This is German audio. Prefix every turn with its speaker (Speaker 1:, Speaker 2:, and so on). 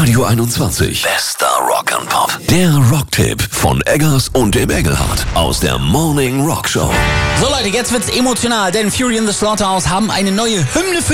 Speaker 1: Radio 21. Bester Rock'n'Pop. Der Rocktipp von Eggers und dem Engelhardt aus der Morning Rock Show.
Speaker 2: So Leute, jetzt wird's emotional, denn Fury in the Slaughterhouse haben eine neue Hymne für